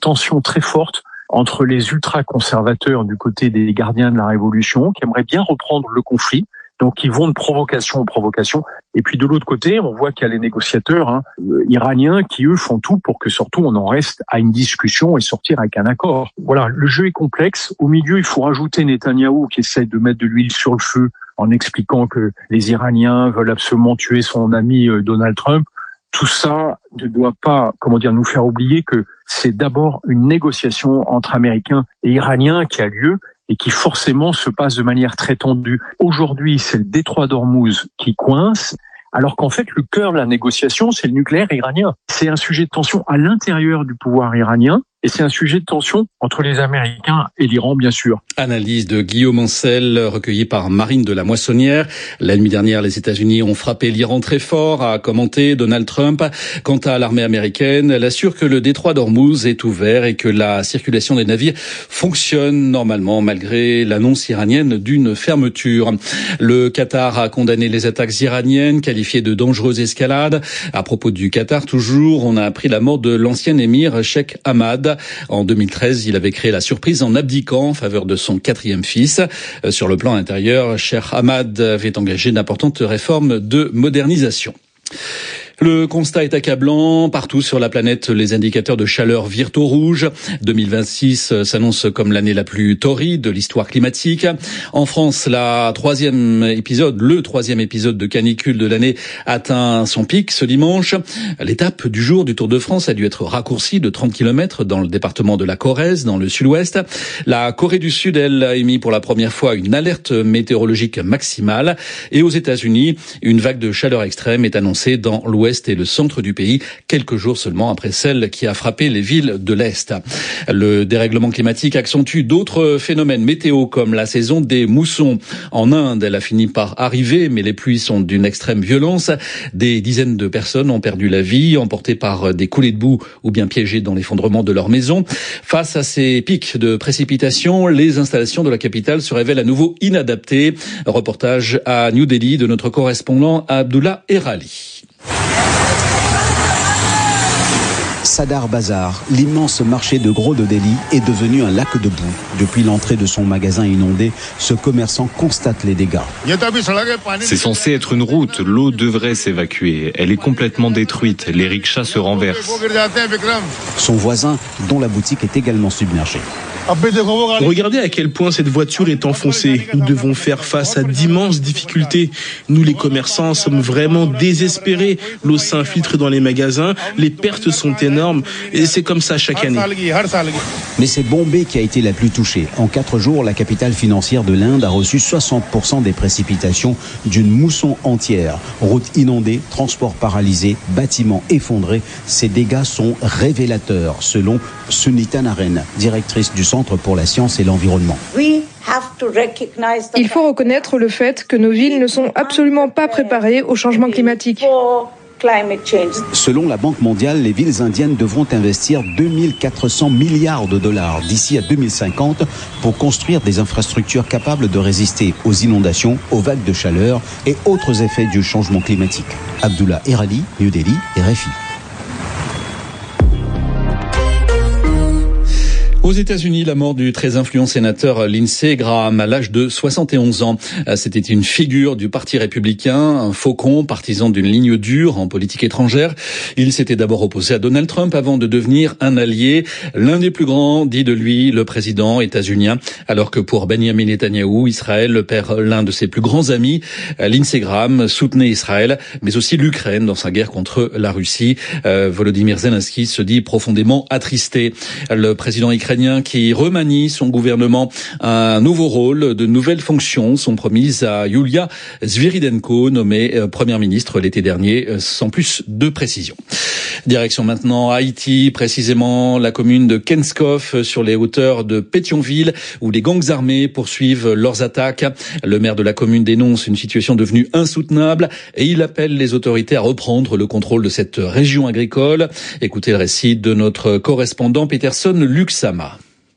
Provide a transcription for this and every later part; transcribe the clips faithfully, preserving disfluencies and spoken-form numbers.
tension très forte entre les ultra-conservateurs du côté des gardiens de la Révolution, qui aimeraient bien reprendre le conflit, donc ils vont de provocation en provocation. Et puis de l'autre côté, on voit qu'il y a les négociateurs hein, euh, iraniens qui, eux, font tout pour que surtout on en reste à une discussion et sortir avec un accord. Voilà, le jeu est complexe. Au milieu, il faut rajouter Netanyahou qui essaie de mettre de l'huile sur le feu en expliquant que les Iraniens veulent absolument tuer son ami euh, Donald Trump. Tout ça ne doit pas, comment dire, nous faire oublier que c'est d'abord une négociation entre Américains et Iraniens qui a lieu et qui forcément se passe de manière très tendue. Aujourd'hui, c'est le détroit d'Ormuz qui coince, alors qu'en fait, le cœur de la négociation, c'est le nucléaire iranien. C'est un sujet de tension à l'intérieur du pouvoir iranien. Et c'est un sujet de tension entre les Américains et l'Iran, bien sûr. Analyse de Guillaume Ancel, recueillie par Marine de la Moissonnière. La nuit dernière, les États-Unis ont frappé l'Iran très fort, a commenté Donald Trump. Quant à l'armée américaine, elle assure que le détroit d'Ormuz est ouvert et que la circulation des navires fonctionne normalement malgré l'annonce iranienne d'une fermeture. Le Qatar a condamné les attaques iraniennes, qualifiées de dangereuses escalades. À propos du Qatar, toujours, on a appris la mort de l'ancien émir Sheikh Ahmad. En deux mille treize, il avait créé la surprise en abdiquant en faveur de son quatrième fils. Sur le plan intérieur, Sheikh Ahmad avait engagé d'importantes réformes de modernisation. Le constat est accablant. Partout sur la planète, les indicateurs de chaleur virent au rouge. deux mille vingt-six s'annonce comme l'année la plus torride de l'histoire climatique. En France, la troisième épisode, le troisième épisode de canicule de l'année atteint son pic ce dimanche. L'étape du jour du Tour de France a dû être raccourcie de trente kilomètres dans le département de la Corrèze, dans le sud-ouest. La Corée du Sud, elle, a émis pour la première fois une alerte météorologique maximale. Et aux États-Unis, une vague de chaleur extrême est annoncée dans l'ouest et le centre du pays, quelques jours seulement après celle qui a frappé les villes de l'Est. Le dérèglement climatique accentue d'autres phénomènes météo comme la saison des moussons. En Inde, elle a fini par arriver, mais les pluies sont d'une extrême violence. Des dizaines de personnes ont perdu la vie, emportées par des coulées de boue ou bien piégées dans l'effondrement de leur maison. Face à ces pics de précipitations, les installations de la capitale se révèlent à nouveau inadaptées. Reportage à New Delhi de notre correspondant Abdullah Erali. Sadar Bazar, l'immense marché de gros de Delhi, est devenu un lac de boue. Depuis l'entrée de son magasin inondé, ce commerçant constate les dégâts. C'est censé être une route, l'eau devrait s'évacuer. Elle est complètement détruite, les rickshaws se renversent. Son voisin, dont la boutique est également submergée. Regardez à quel point cette voiture est enfoncée. Nous devons faire face à d'immenses difficultés. Nous, les commerçants, sommes vraiment désespérés. L'eau s'infiltre dans les magasins, les pertes sont énormes et c'est comme ça chaque année. Mais c'est Bombay qui a été la plus touchée. En quatre jours, la capitale financière de l'Inde a reçu soixante pour cent des précipitations d'une mousson entière. Routes inondées, transports paralysés, bâtiments effondrés. Ces dégâts sont révélateurs, selon Sunita Naren, directrice du Centre pour la science et l'environnement. Il faut reconnaître le fait que nos villes ne sont absolument pas préparées au changement climatique. Selon la Banque mondiale, les villes indiennes devront investir deux mille quatre cents milliards de dollars d'ici à deux mille cinquante pour construire des infrastructures capables de résister aux inondations, aux vagues de chaleur et autres effets du changement climatique. Abdullah Erali, New Delhi, R F I. Aux États-Unis, la mort du très influent sénateur Lindsey Graham à l'âge de soixante et onze ans. C'était une figure du Parti républicain, un faucon, partisan d'une ligne dure en politique étrangère. Il s'était d'abord opposé à Donald Trump avant de devenir un allié. L'un des plus grands, dit de lui le président états-unien, alors que pour Benjamin Netanyahou, Israël perd l'un de ses plus grands amis. Lindsey Graham soutenait Israël, mais aussi l'Ukraine dans sa guerre contre la Russie. Euh, Volodymyr Zelensky se dit profondément attristé. Le président ukrainien qui remanie son gouvernement, un nouveau rôle, de nouvelles fonctions sont promises à Yulia Sviridenko, nommée première ministre l'été dernier, sans plus de précision. Direction maintenant Haïti, précisément la commune de Kenskoff, sur les hauteurs de Pétionville, où les gangs armés poursuivent leurs attaques. Le maire de la commune dénonce une situation devenue insoutenable et il appelle les autorités à reprendre le contrôle de cette région agricole. Écoutez le récit de notre correspondant Peterson Luxama.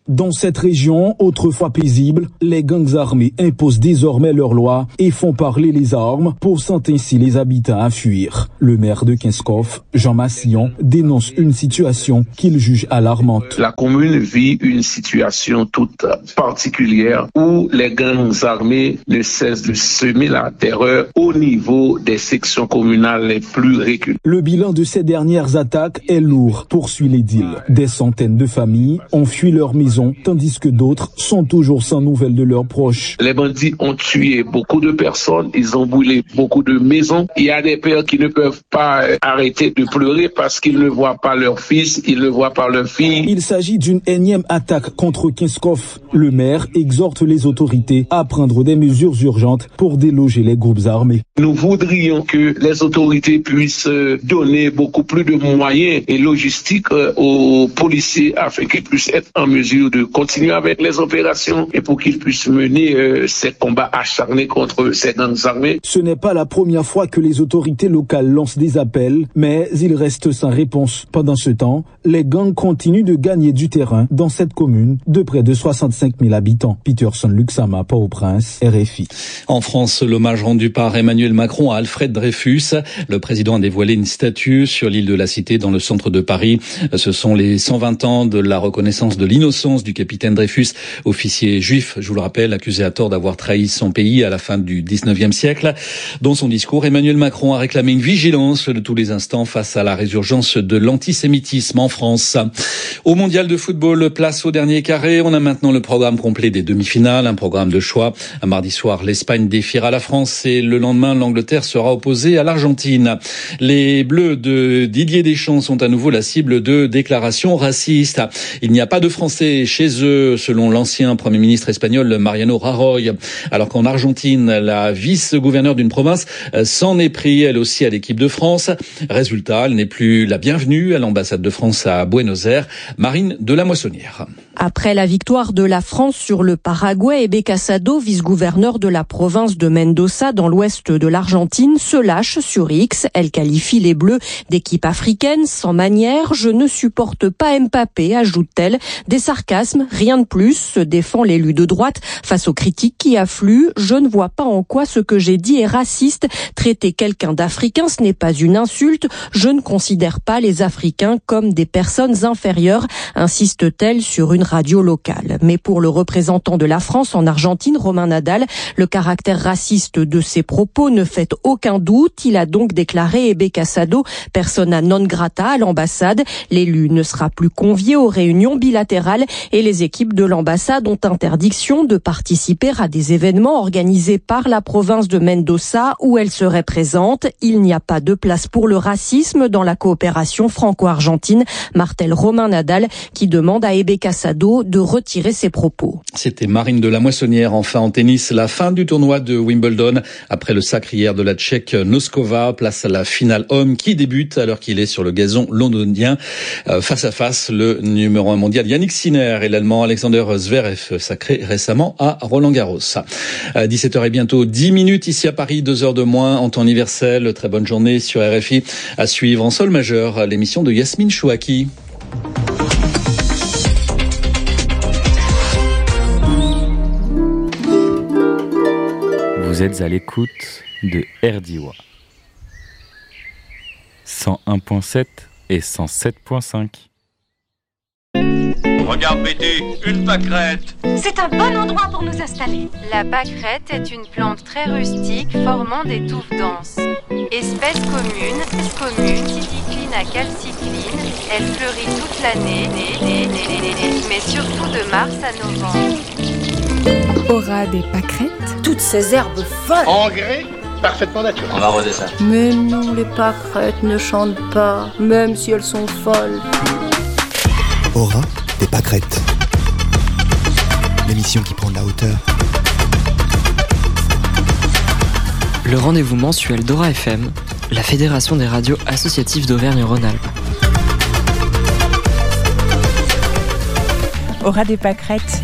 Dans cette région, autrefois paisible, les gangs armés imposent désormais leurs lois et font parler les armes, poussant ainsi les habitants à fuir. Le maire de Kinskov, Jean Massillon, dénonce une situation qu'il juge alarmante. La commune vit une situation toute particulière où les gangs armés ne cessent de semer la terreur au niveau des sections communales les plus reculées. Le bilan de ces dernières attaques est lourd, poursuit l'édile. Des centaines de familles ont fui leur maison, tandis que d'autres sont toujours sans nouvelles de leurs proches. Les bandits ont tué beaucoup de personnes, ils ont brûlé beaucoup de maisons. Il y a des pères qui ne peuvent pas arrêter de pleurer parce qu'ils ne voient pas leur fils, ils ne voient pas leur fille. Il s'agit d'une énième attaque contre Kinskov. Le maire exhorte les autorités à prendre des mesures urgentes pour déloger les groupes armés. Nous voudrions que les autorités puissent donner beaucoup plus de moyens et logistiques aux policiers afin qu'ils puissent être en mesure de continuer avec les opérations et pour qu'ils puissent mener euh, ces combats acharnés contre ces gangs armés. Ce n'est pas la première fois que les autorités locales lancent des appels, mais ils restent sans réponse. Pendant ce temps, les gangs continuent de gagner du terrain dans cette commune de près de soixante-cinq mille habitants. Peterson Luxama, Port-au-Prince, R F I. En France, l'hommage rendu par Emmanuel Macron à Alfred Dreyfus. Le président a dévoilé une statue sur l'île de la Cité dans le centre de Paris. Ce sont les cent vingt ans de la reconnaissance de l'innocence du capitaine Dreyfus, officier juif, je vous le rappelle, accusé à tort d'avoir trahi son pays à la fin du dix-neuvième siècle. Dans son discours, Emmanuel Macron a réclamé une vigilance de tous les instants face à la résurgence de l'antisémitisme en France. Au mondial de football, place au dernier carré. On a maintenant le programme complet des demi-finales, un programme de choix. Un mardi soir, l'Espagne défiera la France et le lendemain, l'Angleterre sera opposée à l'Argentine. Les Bleus de Didier Deschamps sont à nouveau la cible de déclarations racistes. Il n'y a pas de Français chez eux, selon l'ancien Premier ministre espagnol Mariano Rajoy. Alors qu'en Argentine, la vice-gouverneure d'une province s'en est pris, elle aussi, à l'équipe de France. Résultat, elle n'est plus la bienvenue à l'ambassade de France à Buenos Aires. Marine de la Moissonnière. Après la victoire de la France sur le Paraguay, Ebe Casado, vice-gouverneur de la province de Mendoza dans l'ouest de l'Argentine, se lâche sur X. Elle qualifie les Bleus d'équipe africaine sans manière. Je ne supporte pas Mbappé, ajoute-t-elle. Des sarcasmes, rien de plus, se défend l'élu de droite face aux critiques qui affluent. Je ne vois pas en quoi ce que j'ai dit est raciste. Traiter quelqu'un d'Africain, ce n'est pas une insulte. Je ne considère pas les Africains comme des personnes inférieures, insiste-t-elle sur une radio locale. Mais pour le représentant de la France en Argentine, Romain Nadal, le caractère raciste de ses propos ne fait aucun doute. Il a donc déclaré Ebe Casado persona non grata à l'ambassade. L'élu ne sera plus convié aux réunions bilatérales et les équipes de l'ambassade ont interdiction de participer à des événements organisés par la province de Mendoza où elle serait présente. Il n'y a pas de place pour le racisme dans la coopération franco-argentine, martèle Romain Nadal, qui demande à Ebe Casado de retirer ses propos. C'était Marine de la Moissonnière. Enfin en tennis, la fin du tournoi de Wimbledon. Après le sacre hier de la Tchèque Noskova, place à la finale homme qui débute alors qu'il est sur le gazon londonien. Euh, face à face, le numéro un mondial Yannick Sinner et l'Allemand Alexander Zverev, sacré récemment à Roland-Garros. À dix-sept heures et bientôt dix minutes ici à Paris, deux heures de moins en temps universel. Très bonne journée sur R F I. À suivre en sol majeur, l'émission de Yasmine Chouaki. Vous êtes à l'écoute de R D I W A cent un virgule sept et cent sept virgule cinq. Regarde Betty, une pâquerette. C'est un bon endroit pour nous installer. La pâquerette est une plante très rustique formant des touffes denses. Espèce commune, commune, cycline à calcicline. Elle fleurit toute l'année, mais surtout de mars à novembre. Aura des pâquerettes. Toutes ces herbes folles. Engrais parfaitement naturel. On va arroser ça. Mais non, les pâquerettes ne chantent pas, même si elles sont folles. Aura des pâquerettes. L'émission qui prend de la hauteur. Le rendez-vous mensuel d'Aura F M, la fédération des radios associatives d'Auvergne-Rhône-Alpes. Aura des pâquerettes.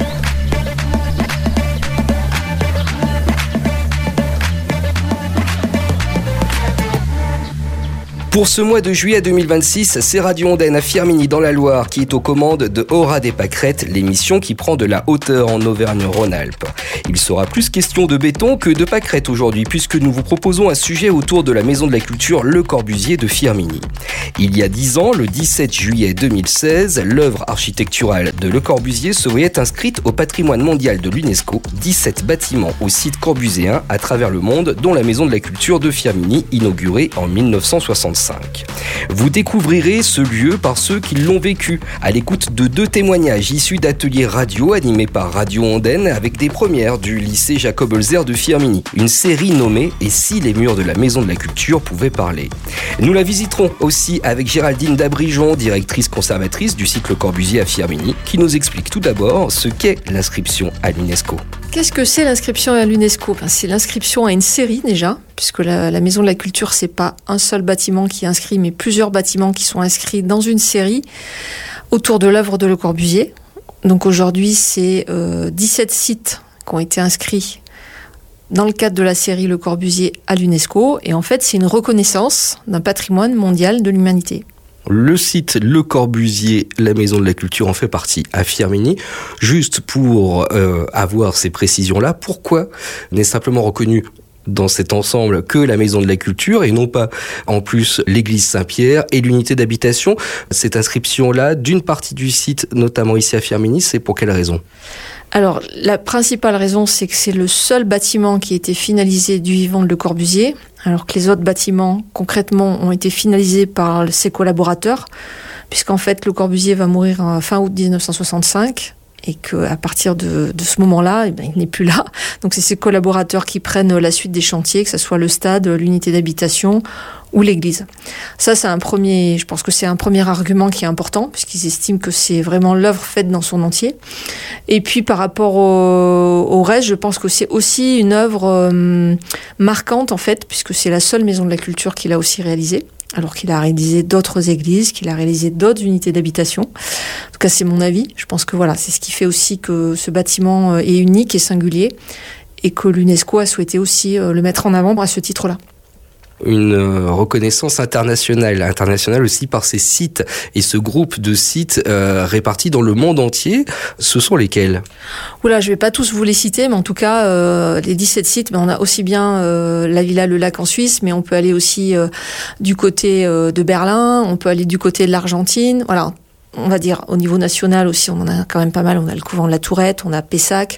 Pour ce mois de juillet deux mille vingt-six, c'est Radio Ondaine à Firminy dans la Loire qui est aux commandes de Aura des Pâquerettes, l'émission qui prend de la hauteur en Auvergne-Rhône-Alpes. Il sera plus question de béton que de pâquerettes aujourd'hui puisque nous vous proposons un sujet autour de la Maison de la Culture Le Corbusier de Firminy. Il y a dix ans, le dix-sept juillet deux mille seize, l'œuvre architecturale de Le Corbusier se voyait inscrite au patrimoine mondial de l'UNESCO, dix-sept bâtiments au site corbuséen à travers le monde, dont la Maison de la Culture de Firminy, inaugurée en mille neuf cent soixante-cinq. Vous découvrirez ce lieu par ceux qui l'ont vécu, à l'écoute de deux témoignages issus d'ateliers radio animés par Radio Ondaine avec des premières du lycée Jacob Holzer de Firminy, une série nommée « Et si les murs de la Maison de la Culture pouvaient parler ». Nous la visiterons aussi avec Géraldine Dabrijon, directrice conservatrice du site Le Corbusier à Firminy, qui nous explique tout d'abord ce qu'est l'inscription à l'UNESCO. Qu'est-ce que c'est l'inscription à l'UNESCO ? Enfin, c'est l'inscription à une série déjà, puisque la, la Maison de la Culture, c'est pas un seul bâtiment qui est inscrit, mais plusieurs bâtiments qui sont inscrits dans une série autour de l'œuvre de Le Corbusier. Donc aujourd'hui, c'est euh, dix-sept sites qui ont été inscrits dans le cadre de la série Le Corbusier à l'UNESCO. Et en fait, c'est une reconnaissance d'un patrimoine mondial de l'humanité. Le site Le Corbusier, la Maison de la Culture en fait partie à Firminy. Juste pour euh, avoir ces précisions-là, pourquoi n'est simplement reconnu dans cet ensemble que la Maison de la Culture et non pas en plus l'église Saint-Pierre et l'unité d'habitation? Cette inscription-là, d'une partie du site, notamment ici à Firminy, c'est pour quelle raison ? Alors, la principale raison, c'est que c'est le seul bâtiment qui a été finalisé du vivant de Le Corbusier, alors que les autres bâtiments, concrètement, ont été finalisés par ses collaborateurs, puisqu'en fait, Le Corbusier va mourir fin août dix-neuf cent soixante-cinq, et qu'à partir de, de ce moment-là, eh ben, il n'est plus là. Donc, c'est ses collaborateurs qui prennent la suite des chantiers, que ce soit le stade, l'unité d'habitation ou l'église. Ça, c'est un premier, je pense que c'est un premier argument qui est important, puisqu'ils estiment que c'est vraiment l'œuvre faite dans son entier. Et puis, par rapport au, au reste, je pense que c'est aussi une œuvre euh, marquante, en fait, puisque c'est la seule Maison de la Culture qu'il a aussi réalisée, alors qu'il a réalisé d'autres églises, qu'il a réalisé d'autres unités d'habitation. En tout cas, c'est mon avis. Je pense que voilà, c'est ce qui fait aussi que ce bâtiment est unique et singulier, et que l'UNESCO a souhaité aussi le mettre en avant à ce titre-là. Une reconnaissance internationale, internationale aussi par ces sites et ce groupe de sites euh, répartis dans le monde entier. Ce sont lesquels ? Oula, je vais pas tous vous les citer, mais en tout cas, euh, les dix-sept sites, ben, on a aussi bien euh, la Villa Le Lac en Suisse, mais on peut aller aussi euh, du côté euh, de Berlin, on peut aller du côté de l'Argentine. Voilà. On va dire au niveau national aussi, on en a quand même pas mal. On a le couvent de la Tourette, on a Pessac,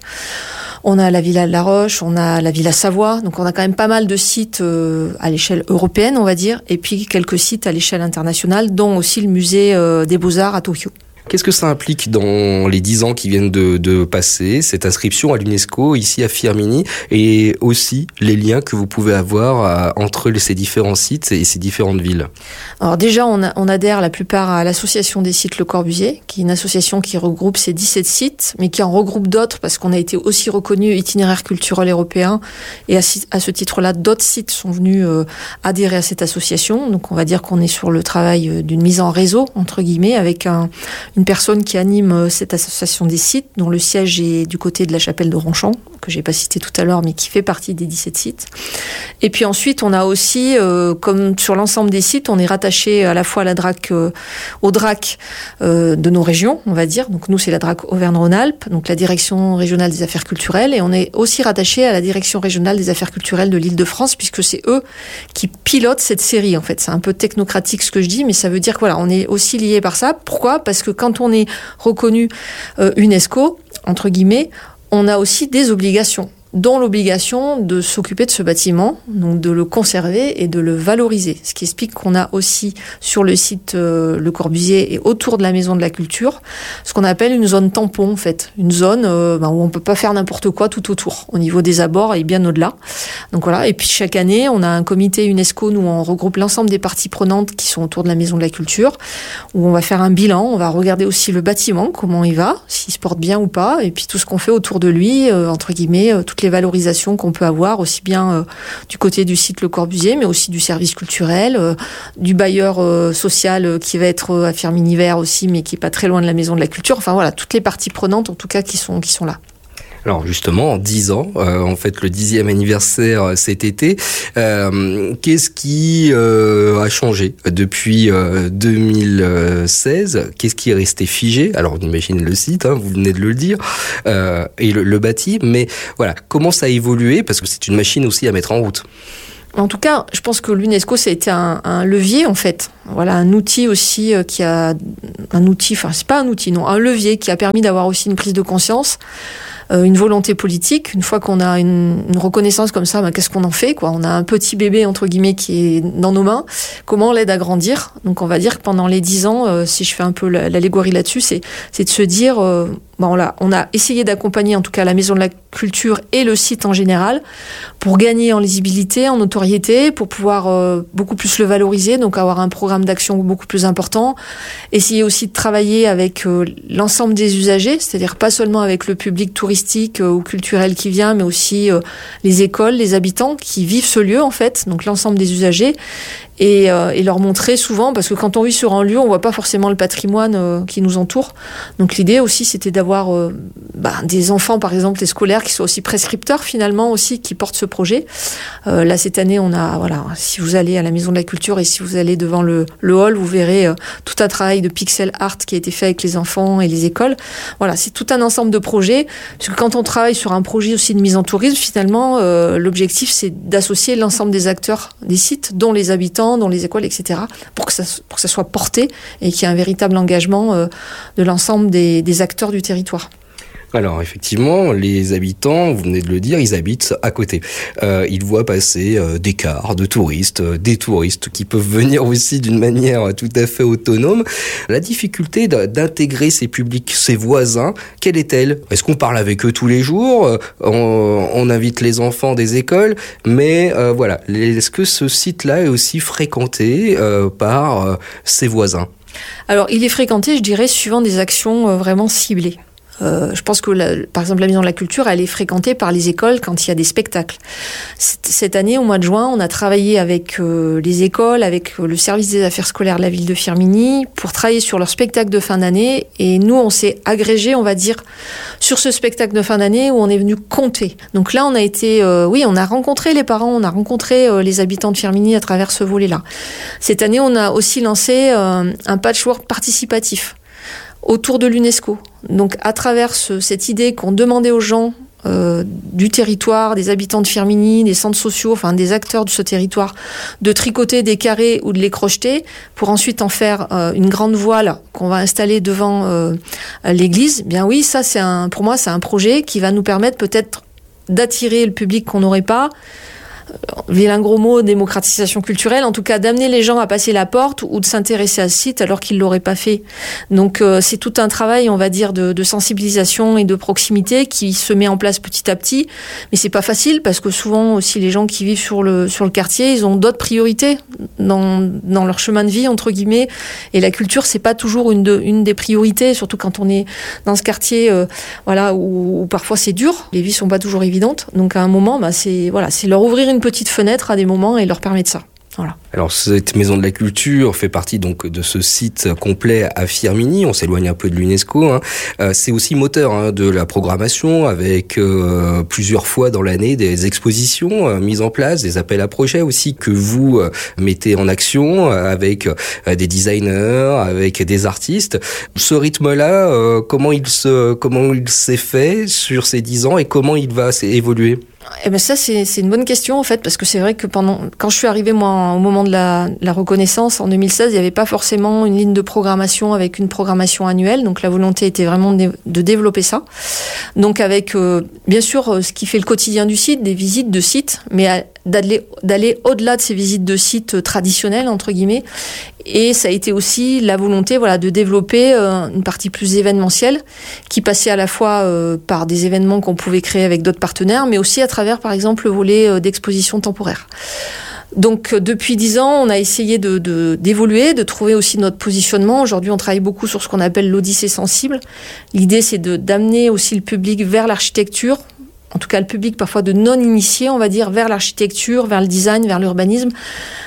on a la Villa de la Roche, on a la Villa Savoie. Donc on a quand même pas mal de sites euh, à l'échelle européenne, on va dire, et puis quelques sites à l'échelle internationale, dont aussi le musée euh, des Beaux-Arts à Tokyo. Qu'est-ce que ça implique dans les dix ans qui viennent de, de passer, cette inscription à l'UNESCO ici à Firminy, et aussi les liens que vous pouvez avoir à, entre ces différents sites et ces différentes villes? Alors déjà, on, a, on adhère la plupart à l'association des sites Le Corbusier, qui est une association qui regroupe ces dix-sept sites, mais qui en regroupe d'autres parce qu'on a été aussi reconnu itinéraire culturel européen, et à, à ce titre-là, d'autres sites sont venus euh, adhérer à cette association. Donc on va dire qu'on est sur le travail d'une mise en réseau, entre guillemets, avec un une personne qui anime cette association des sites, dont le siège est du côté de la chapelle de Ronchamp, que j'ai pas cité tout à l'heure, mais qui fait partie des dix-sept sites. Et puis ensuite, on a aussi, euh, comme sur l'ensemble des sites, on est rattaché à la fois à la D R A C, euh, au D R A C euh, de nos régions, on va dire. Donc nous, c'est la D R A C Auvergne-Rhône-Alpes, donc la Direction régionale des affaires culturelles, et on est aussi rattaché à la Direction régionale des affaires culturelles de l'Île-de-France, puisque c'est eux qui pilotent cette série, en fait. C'est un peu technocratique ce que je dis, mais ça veut dire que voilà, on est aussi lié par ça. Pourquoi ? Parce que quand on est reconnu euh, UNESCO, entre guillemets, on a aussi des obligations, dont l'obligation de s'occuper de ce bâtiment, donc de le conserver et de le valoriser. Ce qui explique qu'on a aussi sur le site euh, Le Corbusier et autour de la Maison de la Culture, ce qu'on appelle une zone tampon en fait, une zone euh, ben, où on peut pas faire n'importe quoi tout autour, au niveau des abords et bien au-delà. Donc voilà. Et puis chaque année, on a un comité UNESCO, nous on regroupe l'ensemble des parties prenantes qui sont autour de la Maison de la Culture, où on va faire un bilan, on va regarder aussi le bâtiment, comment il va, s'il se porte bien ou pas, et puis tout ce qu'on fait autour de lui, euh, entre guillemets, euh, toutes les valorisations qu'on peut avoir, aussi bien euh, du côté du site Le Corbusier, mais aussi du service culturel, euh, du bailleur euh, social euh, qui va être euh, à Firminy Vert aussi, mais qui est pas très loin de la Maison de la Culture. Enfin voilà, toutes les parties prenantes en tout cas qui sont qui sont là. Alors justement, en dix ans, euh, en fait le dixième anniversaire cet été, euh, qu'est-ce qui euh, a changé depuis euh, deux mille seize? Qu'est-ce qui est resté figé? Alors on imagine le site, hein, vous venez de le dire, euh, et le, le bâti, mais voilà, comment ça a évolué? Parce que c'est une machine aussi à mettre en route. En tout cas, je pense que l'UNESCO, ça a été un, un levier, en fait. Voilà, un outil aussi euh, qui a... Un outil, enfin, c'est pas un outil, non, un levier qui a permis d'avoir aussi une prise de conscience, euh, une volonté politique. Une fois qu'on a une, une reconnaissance comme ça, ben, qu'est-ce qu'on en fait, quoi? On a un petit bébé, entre guillemets, qui est dans nos mains. Comment on l'aide à grandir? Donc, on va dire que pendant les dix ans, euh, si je fais un peu l'allégorie là-dessus, c'est, c'est de se dire... Euh, Bon, on, a, on a essayé d'accompagner en tout cas la Maison de la Culture et le site en général pour gagner en lisibilité, en notoriété, pour pouvoir euh, beaucoup plus le valoriser, donc avoir un programme d'action beaucoup plus important. Essayer aussi de travailler avec euh, l'ensemble des usagers, c'est-à-dire pas seulement avec le public touristique euh, ou culturel qui vient, mais aussi euh, les écoles, les habitants qui vivent ce lieu en fait, donc l'ensemble des usagers. Et, euh, et leur montrer souvent, parce que quand on vit sur un lieu, on voit pas forcément le patrimoine euh, qui nous entoure. Donc l'idée aussi, c'était d'avoir euh, bah, des enfants, par exemple, des scolaires, qui soient aussi prescripteurs finalement aussi, qui portent ce projet. Euh, là, cette année, on a, voilà, si vous allez à la Maison de la Culture et si vous allez devant le, le hall, vous verrez euh, tout un travail de pixel art qui a été fait avec les enfants et les écoles. Voilà, c'est tout un ensemble de projets. Parce que quand on travaille sur un projet aussi de mise en tourisme, finalement, euh, l'objectif, c'est d'associer l'ensemble des acteurs des sites, dont les habitants, dans les écoles, et cetera, pour que ça, pour que ça soit porté et qu'il y ait un véritable engagement euh, de l'ensemble des, des acteurs du territoire. Alors effectivement, les habitants, vous venez de le dire, ils habitent à côté. Euh, ils voient passer euh, des cars de touristes, euh, des touristes qui peuvent venir aussi d'une manière tout à fait autonome. La difficulté d'intégrer ces publics, ces voisins, quelle est-elle? Est-ce qu'on parle avec eux tous les jours? on, on invite les enfants des écoles, mais euh, voilà, est-ce que ce site-là est aussi fréquenté euh, par euh, ses voisins? Alors il est fréquenté, je dirais, suivant des actions euh, vraiment ciblées. Euh, je pense que, la, par exemple, la Maison de la Culture, elle est fréquentée par les écoles quand il y a des spectacles. Cette, cette année, au mois de juin, on a travaillé avec euh, les écoles, avec le service des affaires scolaires de la ville de Firminy, pour travailler sur leur spectacle de fin d'année. Et nous, on s'est agrégé, on va dire, sur ce spectacle de fin d'année où on est venu compter. Donc là, on a été, euh, oui, on a rencontré les parents, on a rencontré euh, les habitants de Firminy à travers ce volet-là. Cette année, on a aussi lancé euh, un patchwork participatif autour de l'UNESCO. Donc, à travers ce, cette idée qu'on demandait aux gens euh, du territoire, des habitants de Firminy, des centres sociaux, enfin des acteurs de ce territoire, de tricoter des carrés ou de les crocheter pour ensuite en faire euh, une grande voile qu'on va installer devant euh, l'église. Bien oui, ça c'est un, pour moi c'est un projet qui va nous permettre peut-être d'attirer le public qu'on n'aurait pas. Vilain gros mot, démocratisation culturelle, en tout cas d'amener les gens à passer la porte ou de s'intéresser à ce site alors qu'ils l'auraient pas fait. Donc euh, c'est tout un travail, on va dire, de, de sensibilisation et de proximité qui se met en place petit à petit. Mais c'est pas facile parce que souvent aussi les gens qui vivent sur le sur le quartier, ils ont d'autres priorités dans dans leur chemin de vie entre guillemets. Et la culture c'est pas toujours une de, une des priorités, surtout quand on est dans ce quartier, euh, voilà où, où parfois c'est dur, les vies sont pas toujours évidentes. Donc à un moment, bah c'est voilà, c'est leur ouvrir une petite fenêtre à des moments et leur permettre ça. Voilà. Alors cette Maison de la Culture fait partie donc de ce site complet à Firminy. On s'éloigne un peu de l'UNESCO. Hein. Euh, c'est aussi moteur hein, de la programmation avec euh, plusieurs fois dans l'année des expositions euh, mises en place, des appels à projets aussi que vous euh, mettez en action euh, avec euh, des designers, avec des artistes. Ce rythme-là, euh, comment il se, comment il s'est fait sur ces dix ans et comment il va évoluer? Eh ben ça c'est c'est une bonne question en fait parce que c'est vrai que pendant quand je suis arrivée moi au moment de la, la reconnaissance en deux mille seize, il n'y avait pas forcément une ligne de programmation avec une programmation annuelle, donc la volonté était vraiment de, de développer ça. Donc avec euh, bien sûr ce qui fait le quotidien du site, des visites de sites, mais à, d'aller d'aller au-delà de ces visites de sites traditionnelles entre guillemets. Et ça a été aussi la volonté voilà de développer euh, une partie plus événementielle qui passait à la fois euh, par des événements qu'on pouvait créer avec d'autres partenaires, mais aussi à travers par exemple le volet euh, d'exposition temporaire. Donc depuis dix ans, on a essayé de, de d'évoluer, de trouver aussi notre positionnement. Aujourd'hui, on travaille beaucoup sur ce qu'on appelle l'odyssée sensible. L'idée, c'est de d'amener aussi le public vers l'architecture. En tout cas le public parfois de non-initiés, on va dire, vers l'architecture, vers le design, vers l'urbanisme,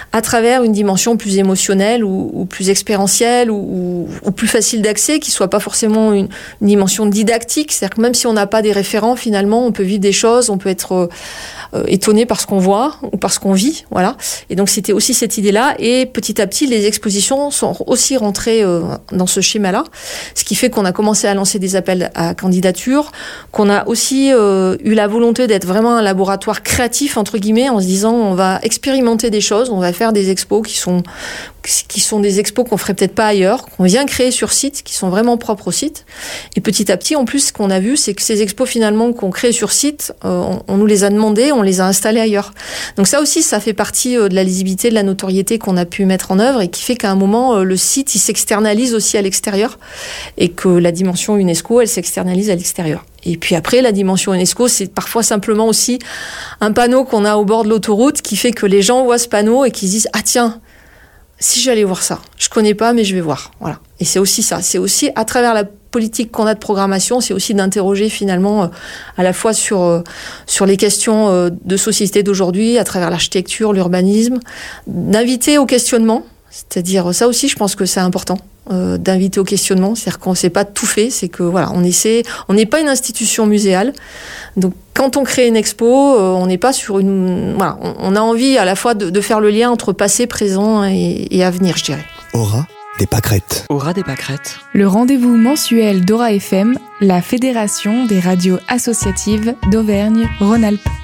à travers une dimension plus émotionnelle ou, ou plus expérientielle ou, ou, ou plus facile d'accès, qui soit pas forcément une, une dimension didactique. C'est-à-dire que même si on n'a pas des référents, finalement, on peut vivre des choses, on peut être euh, étonné par ce qu'on voit ou par ce qu'on vit, voilà. Et donc c'était aussi cette idée-là. Et petit à petit, les expositions sont aussi rentrées euh, dans ce schéma-là, ce qui fait qu'on a commencé à lancer des appels à candidature, qu'on a aussi euh, eu la volonté d'être vraiment un laboratoire créatif entre guillemets, en se disant on va expérimenter des choses, on va faire des expos qui sont qui sont des expos qu'on ferait peut-être pas ailleurs, qu'on vient créer sur site, qui sont vraiment propres au site. Et petit à petit, en plus, ce qu'on a vu, c'est que ces expos finalement qu'on crée sur site, euh, on, on nous les a demandés, on les a installés ailleurs. Donc ça aussi, ça fait partie euh, de la lisibilité, de la notoriété qu'on a pu mettre en œuvre et qui fait qu'à un moment, euh, le site, il s'externalise aussi à l'extérieur et que la dimension UNESCO, elle s'externalise à l'extérieur. Et puis après, la dimension UNESCO, c'est parfois simplement aussi un panneau qu'on a au bord de l'autoroute qui fait que les gens voient ce panneau et qu'ils disent « Ah tiens, si j'allais voir ça, je connais pas, mais je vais voir. » Voilà. Et c'est aussi ça. C'est aussi, à travers la politique qu'on a de programmation, c'est aussi d'interroger finalement euh, à la fois sur euh, sur les questions euh, de société d'aujourd'hui, à travers l'architecture, l'urbanisme, d'inviter au questionnement. C'est-à-dire, ça aussi, je pense que c'est important, euh, d'inviter au questionnement. C'est-à-dire qu'on ne sait pas tout fait, c'est que voilà, on essaie, on n'est pas une institution muséale. Donc, quand on crée une expo, euh, on n'est pas sur une, voilà, on, on a envie à la fois de, de faire le lien entre passé, présent et, et avenir, je dirais. Aura des pâquerettes. Aura des pâquerettes. Le rendez-vous mensuel d'Aura F M, la fédération des radios associatives d'Auvergne-Rhône-Alpes.